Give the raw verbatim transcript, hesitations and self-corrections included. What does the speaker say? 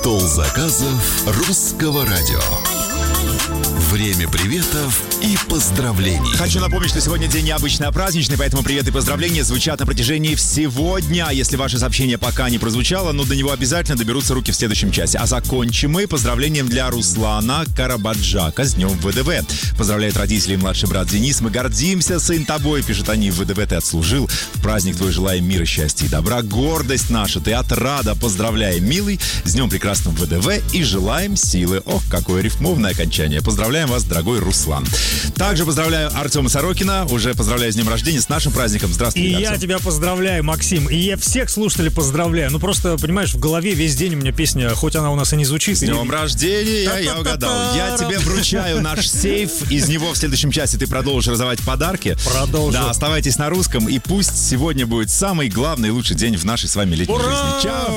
Стол заказов Русского радио. Время приветов и поздравлений. Хочу напомнить, что сегодня день необычный, а праздничный, поэтому привет и поздравления звучат на протяжении всего дня. Если ваше сообщение пока не прозвучало, но до него обязательно доберутся руки в следующем часе. А закончим мы поздравлением для Руслана Карабаджака с днем ВДВ. Поздравляют родители и младший брат Денис. Мы гордимся, сын, тобой, пишут они. В ВДВ ты отслужил. В праздник твой желаем мира, счастья и добра. Гордость наша, ты отрада. Поздравляем, милый, с днем прекрасным ВДВ и желаем силы. Ох, какое рифмовное окончание. Поздравляем вас, дорогой Руслан. Также поздравляю Артема Сорокина. Уже поздравляю с днем рождения, с нашим праздником. Здравствуй, И Артем. я тебя поздравляю, Максим. И я всех слушателей поздравляю. Ну просто, понимаешь, в голове весь день у меня песня, хоть она у нас и не звучит. С днем рождения, я угадал. Я тебе вручаю наш сейф. Из него в следующем часе ты продолжишь раздавать подарки. Продолжу. Да, оставайтесь на русском. И пусть сегодня будет самый главный и лучший день в нашей с вами летней Ура! жизни. Чао!